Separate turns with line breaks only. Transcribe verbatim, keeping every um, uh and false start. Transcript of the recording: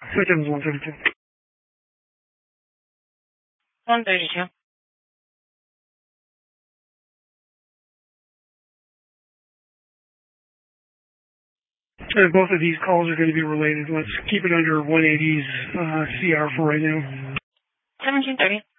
Systems one thirty-two.
one thirty-two.
Uh, both of these calls are going to be related. Let's keep it under one eighty's uh, C R for right now.
seventeen thirty.